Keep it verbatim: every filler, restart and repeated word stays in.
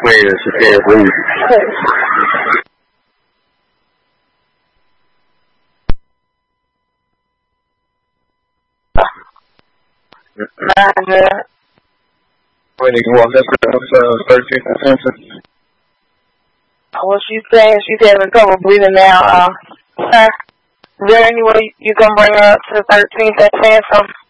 Wait, it's okay, please. Nine, yeah. When you walk up to episode thirteen attention. Well, she's saying she's having trouble breathing now. Uh, sir, is there any way you can bring her up to thirteenth at Sansom?